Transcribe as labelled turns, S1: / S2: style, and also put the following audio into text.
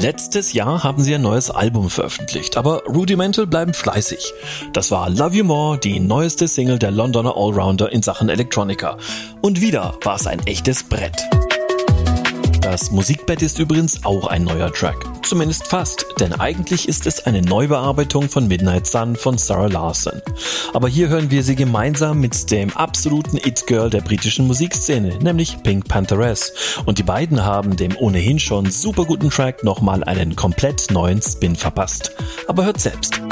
S1: Letztes Jahr haben sie ein neues Album veröffentlicht, aber Rudimental bleiben fleißig. Das war Love You More, die neueste Single der Londoner Allrounder in Sachen Electronica. Und wieder war es ein echtes Brett. Das Musikbett ist übrigens auch ein neuer Track. Zumindest fast, denn eigentlich ist es eine Neubearbeitung von Midnight Sun von Sarah Larsson. Aber hier hören wir sie gemeinsam mit dem absoluten It-Girl der britischen Musikszene, nämlich Pink Pantheress. Und die beiden haben dem ohnehin schon super guten Track nochmal einen komplett neuen Spin verpasst. Aber hört selbst.